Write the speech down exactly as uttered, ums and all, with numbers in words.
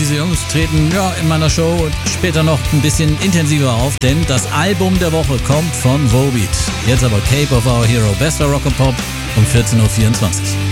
Diese Jungs treten ja in meiner Show später noch ein bisschen intensiver auf, denn das Album der Woche kommt von Volbeat. Jetzt aber Cape of Our Hero, bester Rock and Pop um vierzehn Uhr vierundzwanzig.